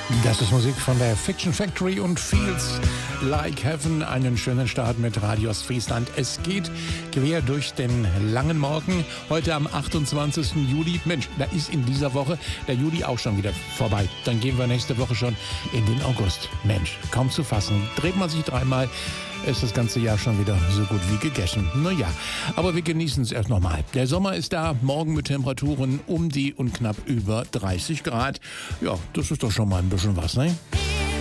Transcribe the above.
Das ist Musik von der Fiction Factory und Feels Like Heaven. Einen schönen Start mit Radio Ostfriesland. Es geht quer durch den langen Morgen. Heute am 28. Juli. Mensch, da ist in dieser Woche der Juli auch schon wieder vorbei. Dann gehen wir nächste Woche schon in den August. Mensch, kaum zu fassen. Dreht man sich dreimal, ist das ganze Jahr schon wieder so gut wie gegessen. Naja, aber wir genießen es erst nochmal. Der Sommer ist da, morgen mit Temperaturen um die und knapp über 30 Grad. Ja, das ist doch schon mal ein bisschen was, ne?